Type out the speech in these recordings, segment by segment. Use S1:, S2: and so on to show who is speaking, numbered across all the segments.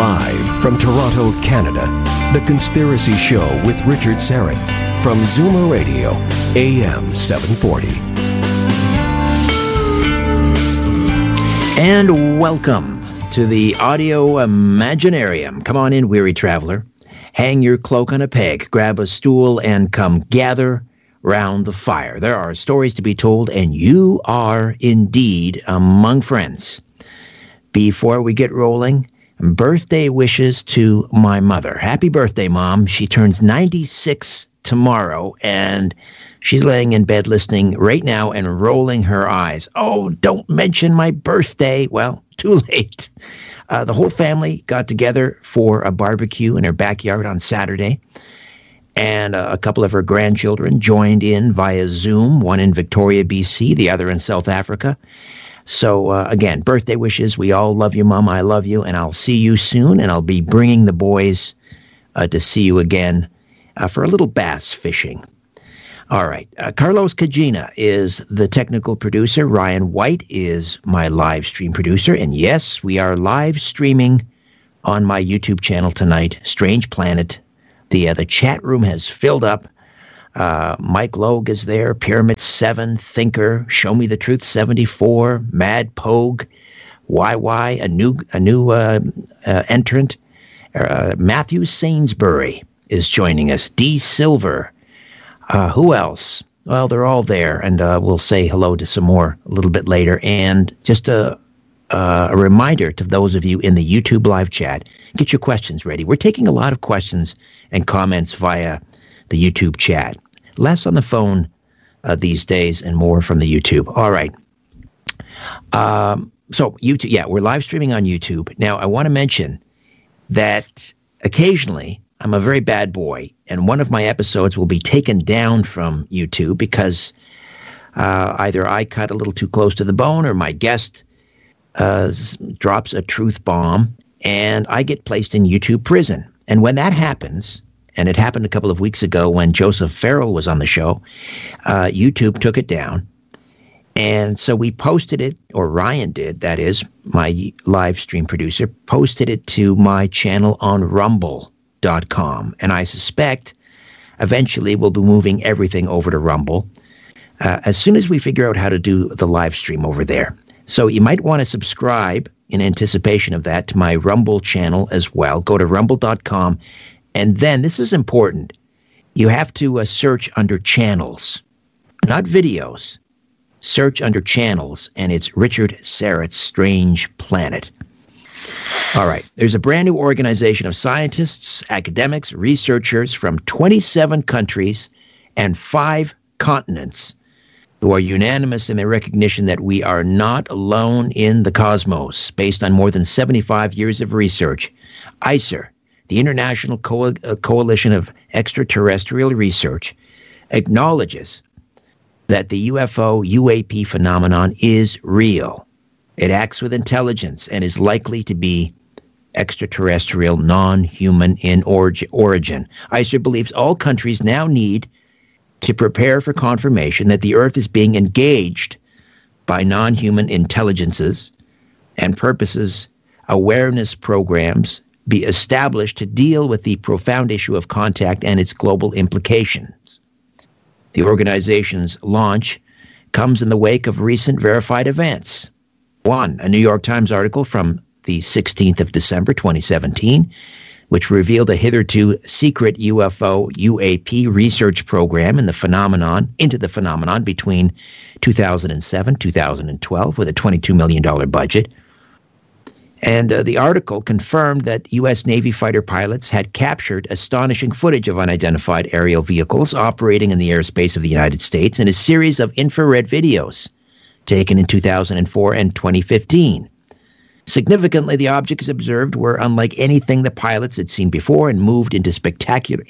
S1: Live from Toronto, Canada, The Conspiracy Show with Richard Syrett from Zoomer Radio, AM 740.
S2: And welcome to the Audio Imaginarium. Come on in, weary traveler. Hang your cloak on a peg, grab a stool, and come gather round the fire. There are stories to be told, and you are indeed among friends. Before we get rolling, birthday wishes to my mother. Happy birthday, Mom. She turns 96 tomorrow, and she's laying in bed listening right now and rolling her eyes. Oh, don't mention my birthday. Well, too late. The whole family got together for a barbecue in her backyard on Saturday, and a couple of her grandchildren joined in via Zoom, one in Victoria, BC, the other in South Africa. So, again, birthday wishes. We all love you, Mom. I love you, and I'll see you soon, and I'll be bringing the boys to see you again for a little bass fishing. All right. Carlos Cagina is the technical producer. Ryan White is my live stream producer. And yes, we are live streaming on my YouTube channel tonight, Strange Planet. The chat room has filled up. Mike Logue is there, Pyramid 7, Thinker, Show Me the Truth 74, Mad Pogue, YY, a new entrant. Matthew Sainsbury is joining us. D. Silver. Who else? Well, they're all there, and we'll say hello to some more a little bit later. And just a reminder to those of you in the YouTube live chat, get your questions ready. We're taking a lot of questions and comments via the YouTube chat. Less on the phone these days and more from the YouTube. All right. So YouTube, yeah, we're live streaming on YouTube. Now, I want to mention that occasionally I'm a very bad boy, and one of my episodes will be taken down from YouTube because either I cut a little too close to the bone or my guest drops a truth bomb, and I get placed in YouTube prison. And when that happens, and it happened a couple of weeks ago when Joseph Farrell was on the show, YouTube took it down. And so we posted it, or Ryan did, that is, my live stream producer, posted it to my channel on Rumble.com. And I suspect eventually we'll be moving everything over to Rumble as soon as we figure out how to do the live stream over there. So you might want to subscribe in anticipation of that to my Rumble channel as well. Go to Rumble.com. And then, this is important, you have to search under channels, not videos. Search under channels, and it's Richard Syrett's Strange Planet. All right. There's a brand new organization of scientists, academics, researchers from 27 countries and 5 continents who are unanimous in their recognition that we are not alone in the cosmos, based on more than 75 years of research. ICER, the International Coalition of Extraterrestrial Research, acknowledges that the UFO-UAP phenomenon is real. It acts with intelligence and is likely to be extraterrestrial, non-human in origin. ICER believes all countries now need to prepare for confirmation that the Earth is being engaged by non-human intelligences and purposes awareness programs be established to deal with the profound issue of contact and its global implications. The organization's launch comes in the wake of recent verified events. One, a New York Times article from the 16th of December, 2017, which revealed a hitherto secret UFO-UAP research program into the phenomenon between 2007 2012 with a $22 million budget. And the article confirmed that U.S. Navy fighter pilots had captured astonishing footage of unidentified aerial vehicles operating in the airspace of the United States in a series of infrared videos taken in 2004 and 2015. Significantly, the objects observed were unlike anything the pilots had seen before and moved in spectacular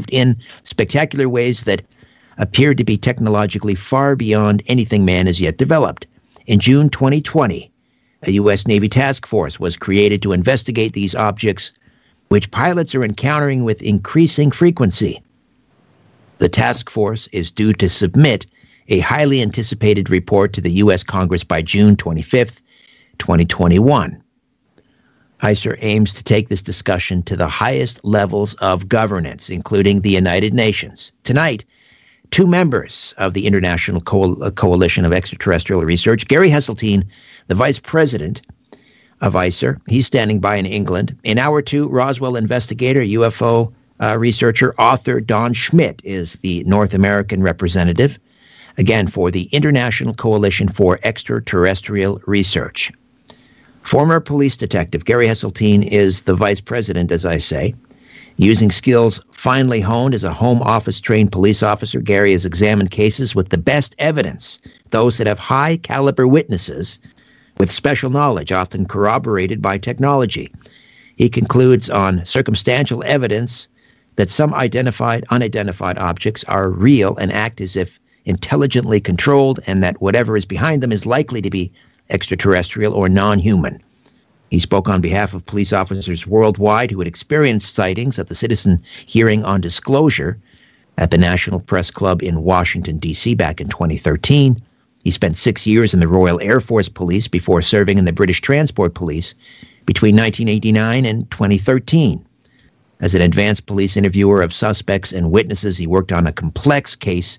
S2: ways that appeared to be technologically far beyond anything man has yet developed. In June 2020, a U.S. Navy task force was created to investigate these objects, which pilots are encountering with increasing frequency. The task force is due to submit a highly anticipated report to the U.S. Congress by June 25th, 2021. ICER aims to take this discussion to the highest levels of governance, including the United Nations. Tonight, two members of the International Coalition of Extraterrestrial Research, Gary Hesseltine, the vice president of ICER, he's standing by in England. In hour two, Roswell investigator, UFO researcher, author Don Schmitt is the North American representative, again, for the International Coalition for Extraterrestrial Research. Former police detective Gary Hesseltine is the vice president, as I say. Using skills finely honed as a home office-trained police officer, Gary has examined cases with the best evidence, those that have high-caliber witnesses with special knowledge, often corroborated by technology. He concludes on circumstantial evidence that some unidentified objects are real and act as if intelligently controlled, and that whatever is behind them is likely to be extraterrestrial or non-human. He spoke on behalf of police officers worldwide who had experienced sightings at the citizen hearing on disclosure at the National Press Club in Washington, D.C. back in 2013. He spent 6 years in the Royal Air Force Police before serving in the British Transport Police between 1989 and 2013. As an advanced police interviewer of suspects and witnesses, he worked on complex cases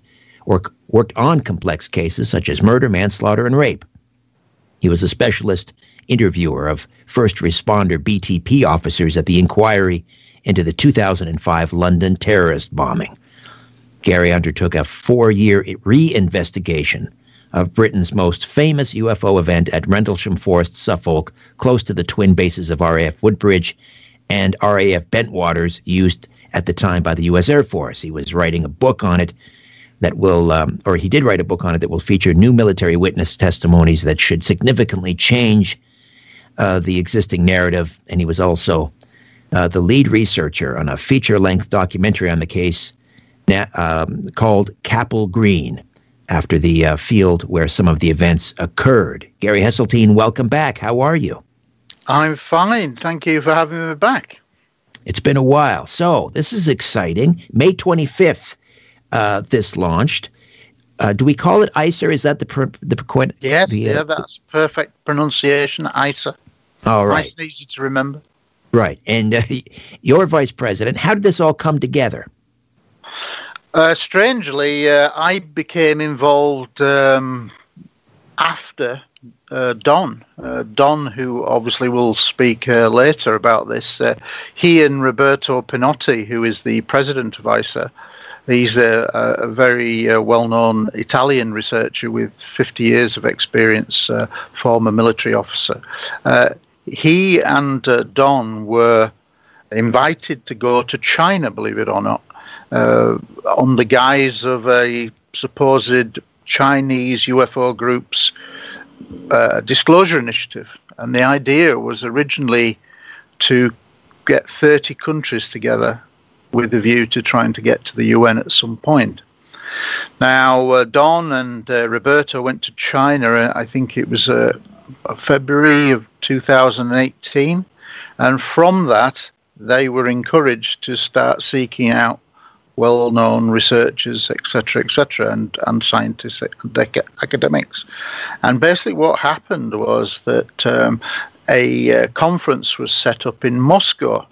S2: such as murder, manslaughter, and rape. He was a specialist interviewer of first responder BTP officers at the inquiry into the 2005 London terrorist bombing. Gary undertook a 4-year reinvestigation of Britain's most famous UFO event at Rendlesham Forest, Suffolk, close to the twin bases of RAF Woodbridge and RAF Bentwaters, used at the time by the U.S. Air Force. He was writing a book on it that will, he did write a book on it that will feature new military witness testimonies that should significantly change the existing narrative. And he was also the lead researcher on a feature-length documentary on the case called Capel Green, after the field where some of the events occurred. Gary Hesseltine, welcome back. How are you?
S3: I'm fine. Thank you for having me back.
S2: It's been a while. So this is exciting. May 25th, this launched. Do we call it ICER? Is that the
S3: Yes, that's perfect pronunciation, ICER.
S2: All right.
S3: Nice and easy to remember.
S2: Right. And you're vice president. How did this all come together?
S3: Strangely, I became involved after Don. Don, who obviously will speak later about this, he and Roberto Pinotti, who is the president of ICER, he's a very well-known Italian researcher with 50 years of experience, former military officer. He and Don were invited to go to China, believe it or not, on the guise of a supposed Chinese UFO group's disclosure initiative. And the idea was originally to get 30 countries together with a view to trying to get to the UN at some point. Now, Don and Roberto went to China, I think it was February of 2018, and from that they were encouraged to start seeking out well-known researchers, etc., and scientists and academics. And basically what happened was that a conference was set up in Moscow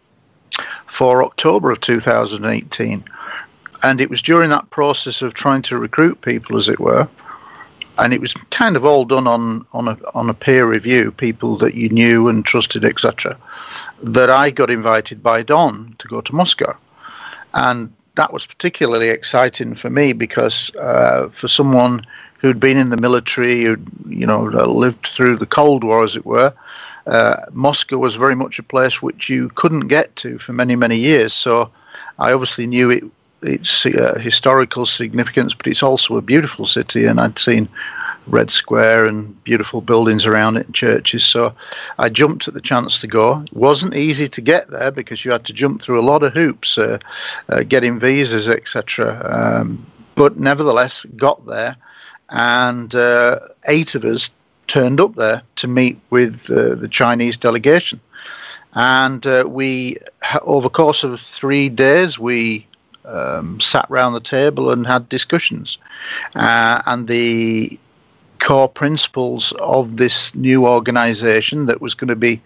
S3: for October of 2018. And it was during that process of trying to recruit people, as it were, and it was kind of all done on a peer review, people that you knew and trusted, etc., that I got invited by Don to go to Moscow. And that was particularly exciting for me because for someone who'd been in the military, who'd lived through the Cold War, as it were, Moscow was very much a place which you couldn't get to for many, many years. So I obviously knew its historical significance, but it's also a beautiful city, and I'd seen Red Square and beautiful buildings around it and churches. So I jumped at the chance to go. It wasn't easy to get there because you had to jump through a lot of hoops, getting visas, etc. But nevertheless, got there, and 8 of us turned up there to meet with the Chinese delegation. And we, over the course of 3 days, we sat round the table and had discussions. And the core principles of this new organization that was going to be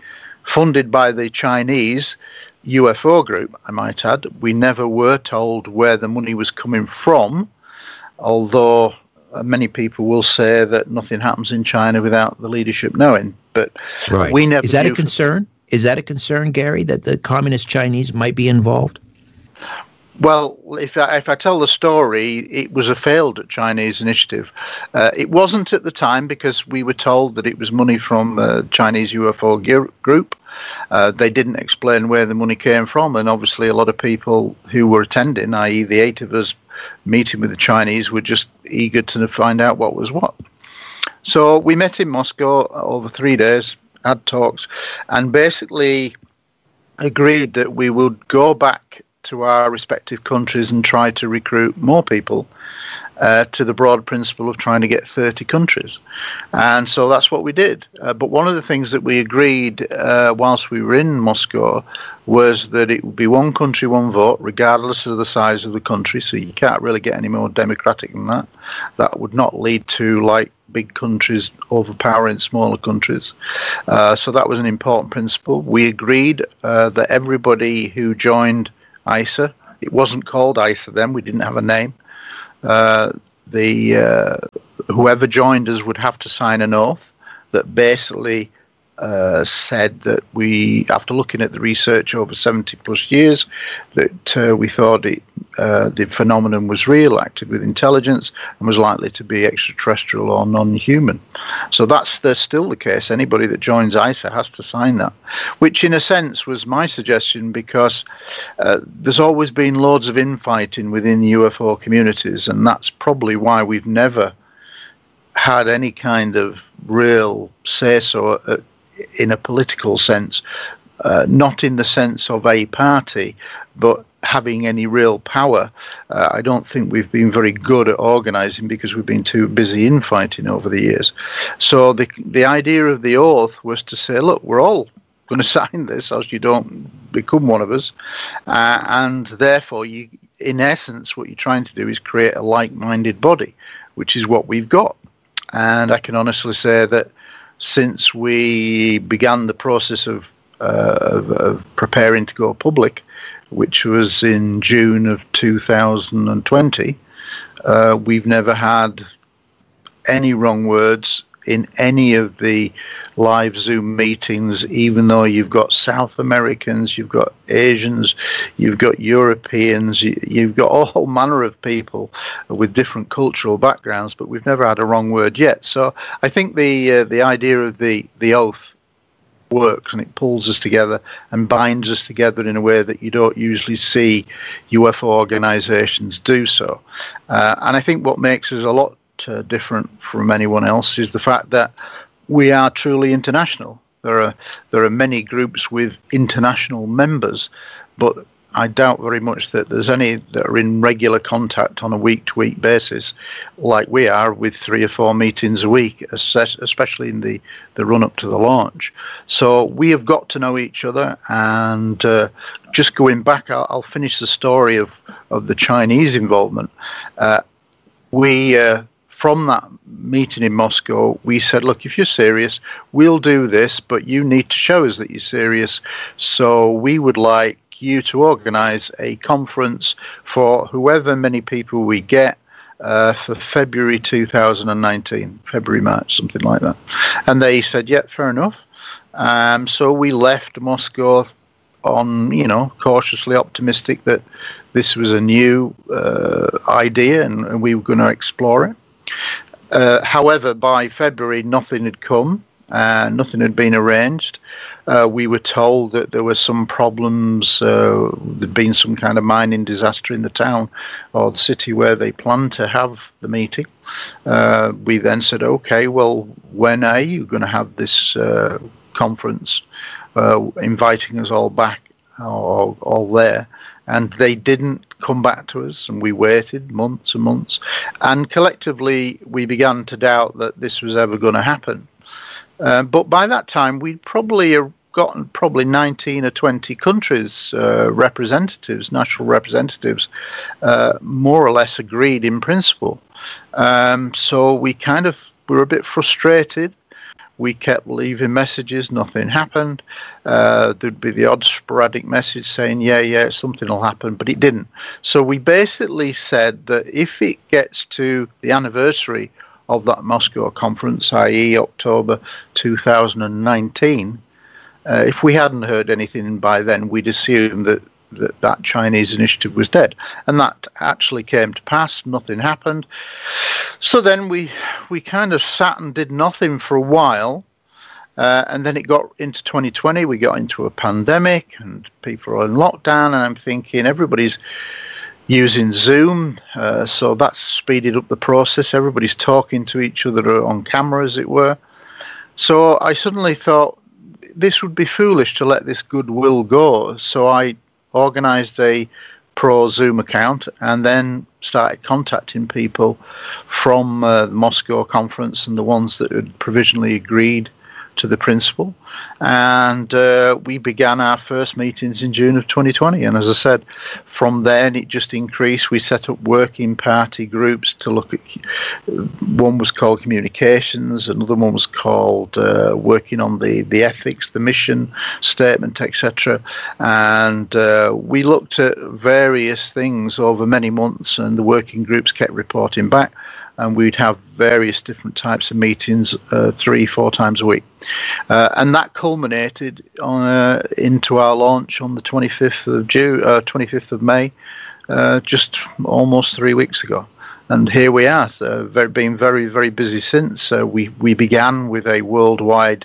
S3: funded by the Chinese UFO group, I might add. We never were told where the money was coming from, although many people will say that nothing happens in China without the leadership knowing. But
S2: right.
S3: We never.
S2: Is that a concern? Is that a concern, Gary, that the communist Chinese might be involved?
S3: Well, if I tell the story, it was a failed Chinese initiative. It wasn't at the time because we were told that it was money from the Chinese UFO group. They didn't explain where the money came from, and obviously a lot of people who were attending, i.e. the 8 of us meeting with the Chinese, were just eager to find out what was what. So we met in Moscow over 3 days, had talks, and basically agreed that we would go back to our respective countries and try to recruit more people to the broad principle of trying to get 30 countries. And so that's what we did. But one of the things that we agreed whilst we were in Moscow was that it would be one country, one vote, regardless of the size of the country. So you can't really get any more democratic than that. That would not lead to, like, big countries overpowering smaller countries. So that was an important principle. We agreed that everybody who joined ISA, it wasn't called ISA then, we didn't have a name. Whoever joined us would have to sign an oath that basically said that we, after looking at the research over 70 plus years, that we thought the phenomenon was real, acted with intelligence, and was likely to be extraterrestrial or non-human. So that's still the case. Anybody that joins ISA has to sign that, which in a sense was my suggestion, because there's always been loads of infighting within the UFO communities, and that's probably why we've never had any kind of real say-so in a political sense, not in the sense of a party, but having any real power. I don't think we've been very good at organising because we've been too busy infighting over the years. So the idea of the oath was to say, look, we're all going to sign this, else you don't become one of us. And therefore, in essence, what you're trying to do is create a like-minded body, which is what we've got. And I can honestly say that since we began the process of preparing to go public, which was in June of 2020, we've never had any wrong words in any of the live Zoom meetings, even though you've got South Americans, you've got Asians, you've got Europeans, you've got all manner of people with different cultural backgrounds, but we've never had a wrong word yet. So I think the idea of the oath works, and it pulls us together and binds us together in a way that you don't usually see UFO organizations do so. And I think what makes us a lot different from anyone else is the fact that we are truly international. There are many groups with international members, but I doubt very much that there's any that are in regular contact on a week-to-week basis like we are, with 3 or 4 meetings a week, especially in the run-up to the launch. So we have got to know each other, and just going back, I'll finish the story of the Chinese involvement. From that meeting in Moscow, we said, look, if you're serious, we'll do this, but you need to show us that you're serious. So we would like you to organize a conference for however many people we get for February 2019, February, March, something like that. And they said, yeah, fair enough. So we left Moscow on, cautiously optimistic that this was a new idea and we were going to explore it. However, by February, nothing had come, nothing had been arranged. We were told that there were some problems, there'd been some kind of mining disaster in the town or the city where they planned to have the meeting. We then said, okay, well, when are you going to have this conference, inviting us all back, or all there? And they didn't come back to us, and we waited months and months. And collectively, we began to doubt that this was ever going to happen. But by that time, we'd probably gotten 19 or 20 countries' representatives, national representatives, more or less agreed in principle. So we were a bit frustrated. We kept leaving messages, nothing happened. There'd be the odd sporadic message saying, yeah, something will happen, but it didn't. So we basically said that if it gets to the anniversary of that Moscow conference, i.e. October 2019, if we hadn't heard anything by then, we'd assume that Chinese initiative was dead. And that actually came to pass. Nothing happened. So then we kind of sat and did nothing for a while. And then it got into 2020. We got into a pandemic and people are in lockdown. And I'm thinking everybody's using Zoom. So that's speeded up the process. Everybody's talking to each other on camera, as it were. So I suddenly thought this would be foolish to let this goodwill go. So I organised a pro Zoom account and then started contacting people from the Moscow conference and the ones that had provisionally agreed to the principle. And we began our first meetings in June of 2020. And as I said, from then it just increased. We set up working party groups to look at, one was called communications, another one was called working on the ethics, the mission statement, etc. And we looked at various things over many months, and the working groups kept reporting back. And we'd have various different types of meetings 3-4 times a week. And that culminated into our launch on the 25th of May, just almost 3 weeks ago. And here we are, been very, very busy since. We began with a worldwide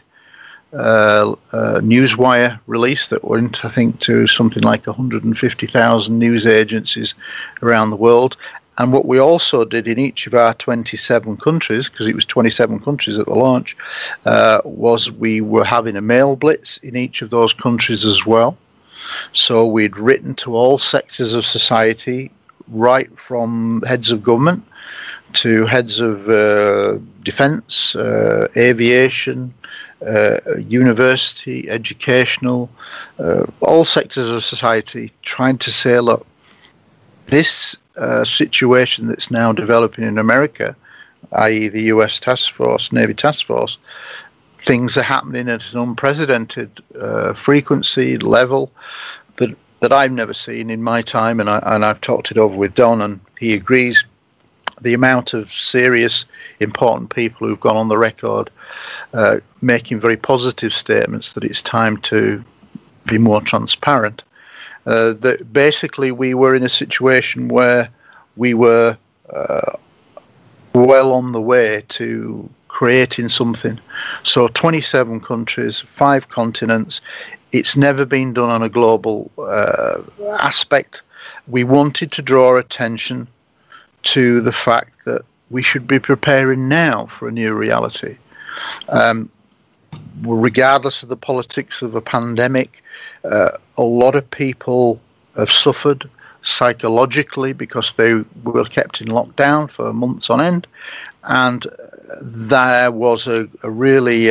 S3: newswire release that went, I think, to something like 150,000 news agencies around the world. And what we also did in each of our 27 countries, because it was 27 countries at the launch, was we were having a mail blitz in each of those countries as well. So we'd written to all sectors of society, right from heads of government to heads of defence, aviation, university, educational, all sectors of society, trying to say, look, this situation that's now developing in America, i.e. the US task force, Navy task force, things are happening at an unprecedented frequency, level that I've never seen in my time, and I've talked it over with Don, and he agrees. The amount of serious, important people who've gone on the record making very positive statements that it's time to be more transparent. That basically we were in a situation where we were well on the way to creating something. So 27 countries, 5 continents. It's never been done on a global aspect. We wanted to draw attention to the fact that we should be preparing now for a new reality. Regardless of the politics of a pandemic, a lot of people have suffered psychologically because they were kept in lockdown for months on end, and there was a really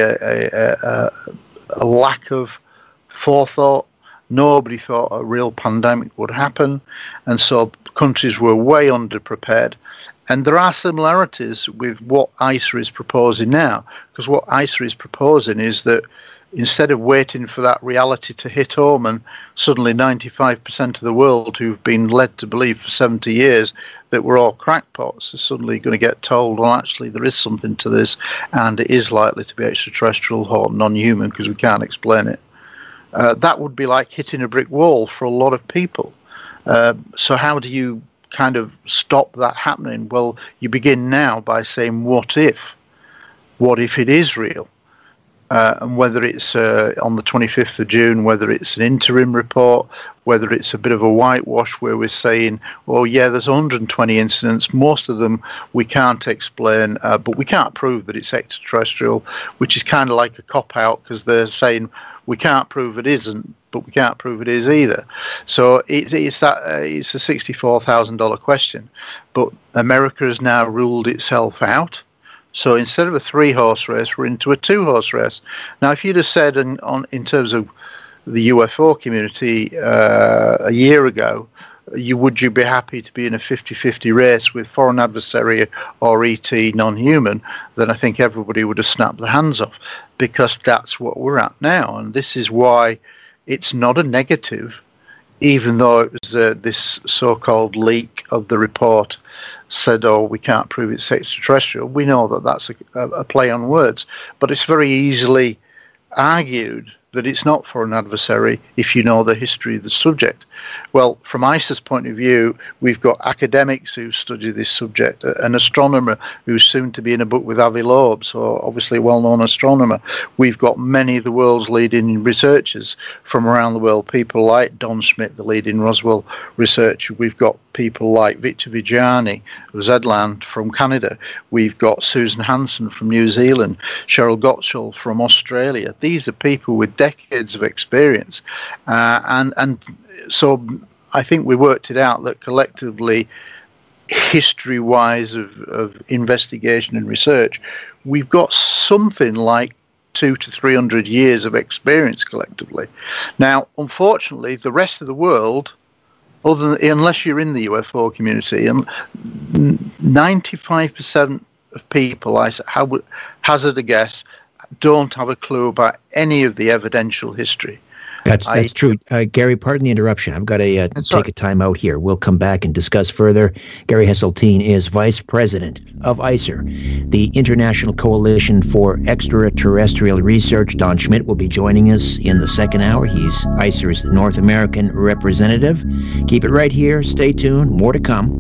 S3: lack of forethought. Nobody thought a real pandemic would happen, and so countries were way underprepared. And there are similarities with what ISA is proposing now, because what ISA is proposing is that instead of waiting for that reality to hit home and suddenly 95% of the world who've been led to believe for 70 years that we're all crackpots are suddenly going to get told, well, actually there is something to this and it is likely to be extraterrestrial or non-human because we can't explain it. That would be like hitting a brick wall for a lot of people. So how do you kind of stop that happening? Well, you begin now by saying, what if? What if it is real? And whether it's on the 25th of June, whether it's an interim report, whether it's a bit of a whitewash where we're saying, well, yeah, there's 120 incidents, most of them we can't explain, but we can't prove that it's extraterrestrial, which is kind of like a cop-out because they're saying we can't prove it isn't, but we can't prove it is either. So it's a $64,000 question. But America has now ruled itself out. So instead of a 3-horse race, we're into a 2-horse race. Now, if you'd have said in terms of the UFO community a year ago would you be happy to be in a 50-50 race with foreign adversary or ET non-human, then I think everybody would have snapped their hands off, because that's what we're at now. And this is why it's not a negative, even though it was this so-called leak of the report said, oh, we can't prove it's extraterrestrial. We know that that's a play on words, but it's very easily argued that it's not for an adversary if you know the history of the subject. Well, from ISA's point of view, we've got academics who study this subject, an astronomer who's soon to be in a book with Avi Loeb, so obviously a well-known astronomer. We've got many of the world's leading researchers from around the world, people like Don Schmitt, the leading Roswell researcher. We've got people like Victor Vijani of Zland from Canada. We've got Susan Hansen from New Zealand, Cheryl Gottschall from Australia. These are people with decades of experience, and so I think we worked it out that collectively, history-wise of investigation and research, we've got something like 200 to 300 years of experience collectively. Now, unfortunately, the rest of the world, unless you're in the UFO community, and 95% of people, I would hazard a guess, don't have a clue about any of the evidential history.
S2: That's true. Gary, pardon the interruption. I've got to take a time out here. We'll come back and discuss further. Gary Hesseltine is Vice President of ICER, the International Coalition for Extraterrestrial Research. Don Schmitt will be joining us in the second hour. He's ICER's North American representative. Keep it right here. Stay tuned. More to come.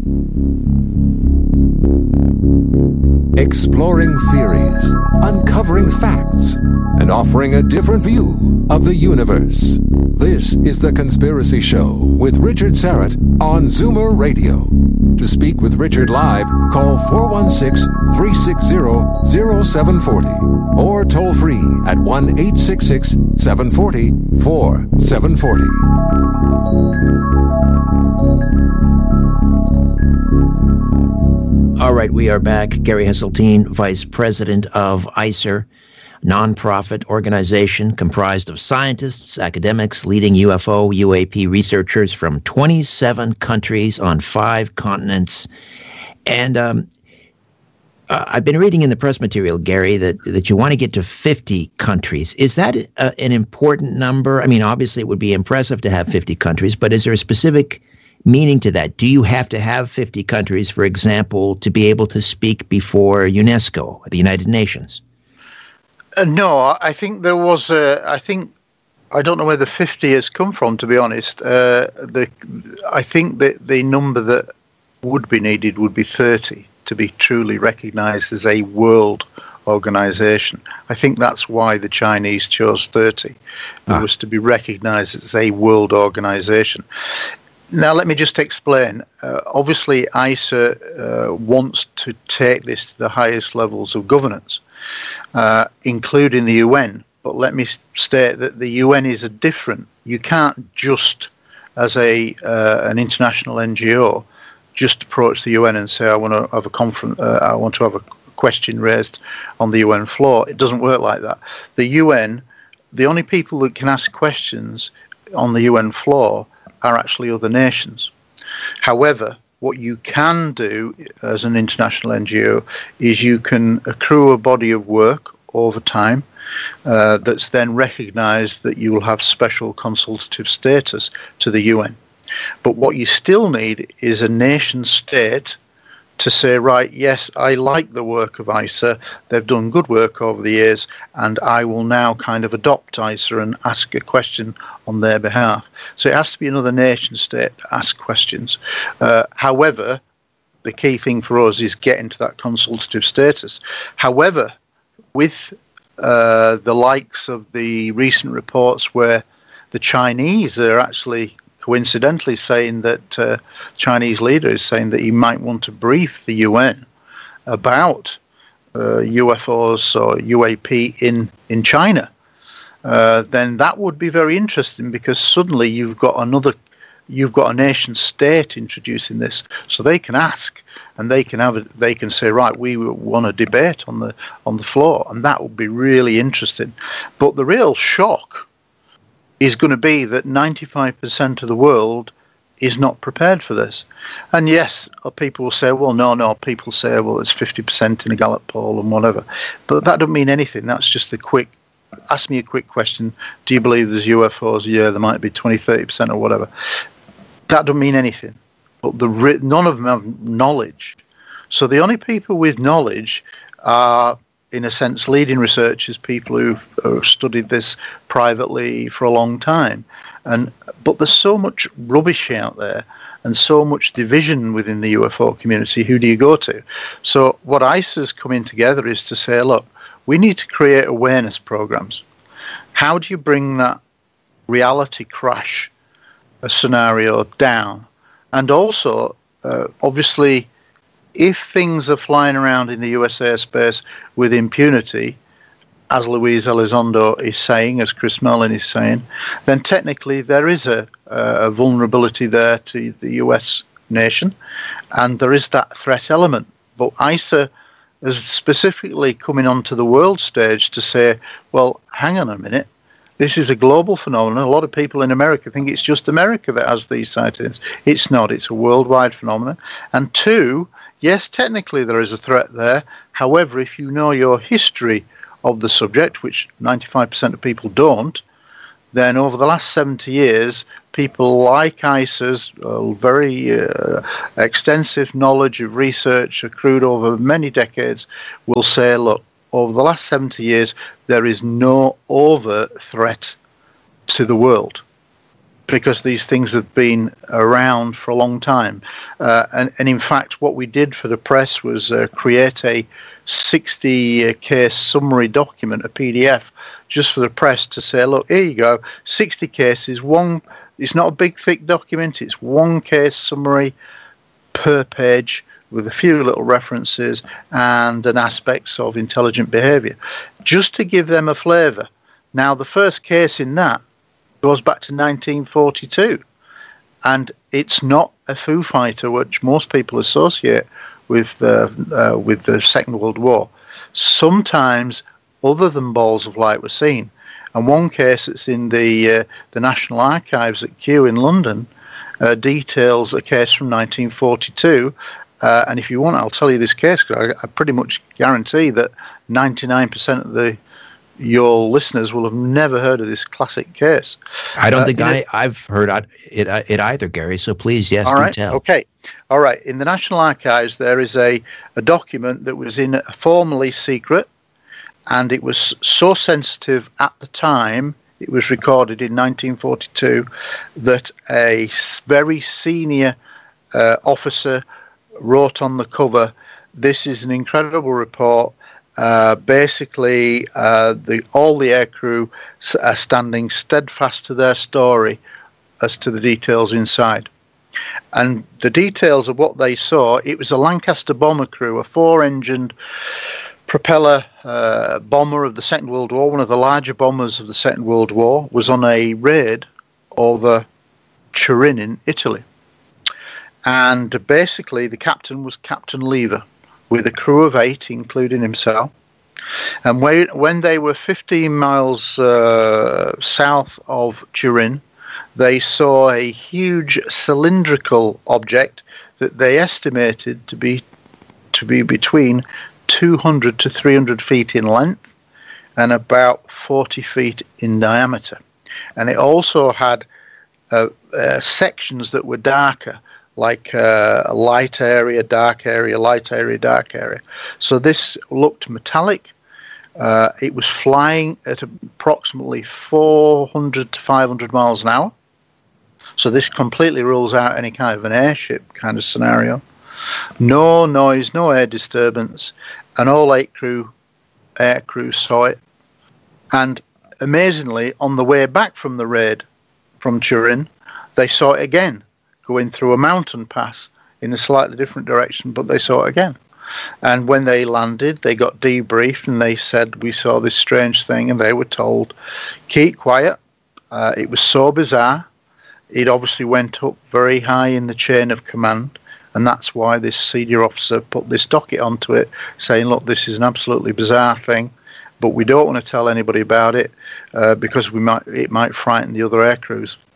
S4: Exploring theories, uncovering facts, and offering a different view of the universe. This is The Conspiracy Show with Richard Syrett on Zoomer Radio. To speak with Richard live, call 416-360-0740 or toll free at 1-866-740-4740.
S2: All right, we are back. Gary Hesseltine, Vice President of ICER, nonprofit organization comprised of scientists, academics, leading UFO, UAP researchers from 27 countries on 5 continents. And I've been reading in the press material, Gary, that you want to get to 50 countries. Is that an important number? I mean, obviously it would be impressive to have 50 countries, but is there a specific meaning to that? Do you have to have 50 countries, for example, to be able to speak before UNESCO, the United Nations?
S3: No, I think there was I don't know where the 50 has come from, to be honest. I think that the number that would be needed would be 30 to be truly recognized as a world organization. I think that's why the Chinese chose 30. It was to be recognized as a world organization. Now, let me just explain. Obviously, ICER wants to take this to the highest levels of governance, including the UN. But let me state that the UN is a different. You can't just, as an international NGO, just approach the UN and say, I want to have a I want to have a question raised on the UN floor. It doesn't work like that. The UN, the only people that can ask questions on the UN floor are actually other nations. However, what you can do as an international NGO is you can accrue a body of work over time that's then recognized that you will have special consultative status to the UN. But what you still need is a nation state to say, right, yes, I like the work of ICER, they've done good work over the years, and I will now kind of adopt ICER and ask a question on their behalf. So it has to be another nation state to ask questions. However, the key thing for us is getting to that consultative status. However, with the likes of the recent reports where the Chinese are actually coincidentally saying that Chinese leader is saying that he might want to brief the UN about UFOs or UAP in China, then that would be very interesting, because suddenly you've got a nation state introducing this, so they can ask and they can say, right, we want a debate on the floor, and that would be really interesting. But the real shock is going to be that 95% of the world is not prepared for this. And yes, people will say, well, no, people say, well, it's 50% in a Gallup poll and whatever. But that doesn't mean anything. That's just ask me a quick question. Do you believe there's UFOs? Yeah, there might be 20, 30% or whatever. That doesn't mean anything. But none of them have knowledge. So the only people with knowledge are, in a sense, leading researchers, people who've studied this privately for a long time. But there's so much rubbish out there and so much division within the UFO community. Who do you go to? So what ICER's coming together is to say, look, we need to create awareness programs. How do you bring that reality crash scenario down? And also, obviously, if things are flying around in the US airspace with impunity, as Luis Elizondo is saying, as Chris Mellon is saying, then technically there is a vulnerability there to the US nation, and there is that threat element. But ICER is specifically coming onto the world stage to say, well, hang on a minute, this is a global phenomenon. A lot of people in America think it's just America that has these sightings. It's not. It's a worldwide phenomenon. And two, yes, technically there is a threat there. However, if you know your history of the subject, which 95% of people don't, then over the last 70 years, people like ICER's very extensive knowledge of research accrued over many decades will say, look, over the last 70 years, there is no overt threat to the world because these things have been around for a long time. And in fact, what we did for the press was create a 60-case summary document, a PDF, just for the press to say, look, here you go, 60 cases, it's not a big, thick document, it's one case summary per page with a few little references and an aspects of intelligent behavior, just to give them a flavor. Now, the first case in that goes back to 1942, and it's not a Foo Fighter, which most people associate with the Second World War. Sometimes other than balls of light were seen. And one case that's in the National Archives at Kew in London details a case from 1942. And if you want, I'll tell you this case, because I pretty much guarantee that 99% of your listeners will have never heard of this classic case.
S2: I don't think I've heard it either, Gary. So please, yes, do tell.
S3: Okay. All right. In the National Archives, there is a document that was formerly secret, and it was so sensitive at the time, it was recorded in 1942, that a very senior officer wrote on the cover, "This is an incredible report. Basically, all the aircrew are standing steadfast to their story as to the details inside." And the details of what they saw, it was a Lancaster bomber crew, a 4-engined propeller bomber of the Second World War, one of the larger bombers of the Second World War, was on a raid over Turin in Italy. And basically, the captain was Captain Lever, with a crew of 8, including himself. And when they were 15 miles south of Turin, they saw a huge cylindrical object that they estimated to be between 200 to 300 feet in length and about 40 feet in diameter. And it also had sections that were darker, like a light area, dark area, light area, dark area. So this looked metallic. It was flying at approximately 400 to 500 miles an hour. So this completely rules out any kind of an airship kind of scenario. No noise, no air disturbance, and all 8 air crew saw it. And amazingly, on the way back from the raid from Turin, they saw it again, going through a mountain pass in a slightly different direction, but they saw it again. And when they landed, they got debriefed, and they said, "We saw this strange thing," and they were told, "Keep quiet." It was so bizarre. It obviously went up very high in the chain of command, and that's why this senior officer put this docket onto it, saying, "Look, this is an absolutely bizarre thing, but we don't want to tell anybody about it because it might frighten the other air crews."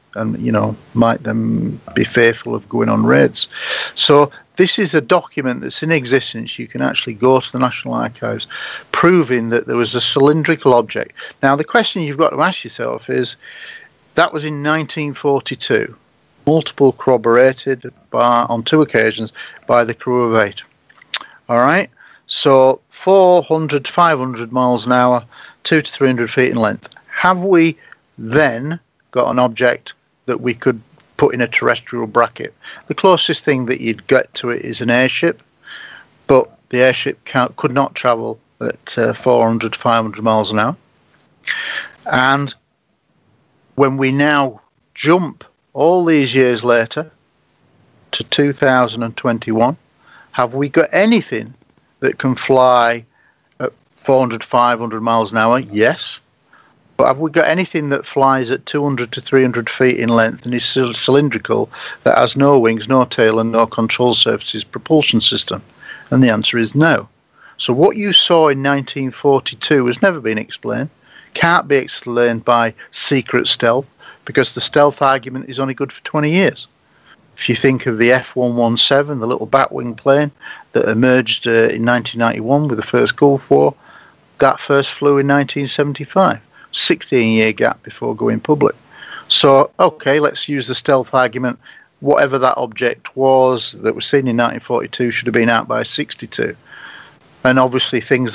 S3: and, might then be fearful of going on raids. So this is a document that's in existence. You can actually go to the National Archives, proving that there was a cylindrical object. Now, the question you've got to ask yourself is, that was in 1942, multiple corroborated on 2 occasions by the crew of 8. All right? So 400 to 500 miles an hour, 200 to 300 feet in length. Have we then got an object that we could put in a terrestrial bracket? The closest thing that you'd get to it is an airship, but the airship could not travel at 400 to 500 miles an hour. And when we now jump all these years later to 2021, have we got anything that can fly at 400 to 500 miles an hour? Yes. But have we got anything that flies at 200 to 300 feet in length and is cylindrical, that has no wings, no tail, and no control surfaces propulsion system? And the answer is no. So what you saw in 1942 has never been explained, can't be explained by secret stealth, because the stealth argument is only good for 20 years. If you think of the F-117, the little batwing plane that emerged in 1991 with the first Gulf War, that first flew in 1975. 16-year gap before going public. So, okay, let's use the stealth argument. Whatever that object was that was seen in 1942 should have been out by 62. And obviously things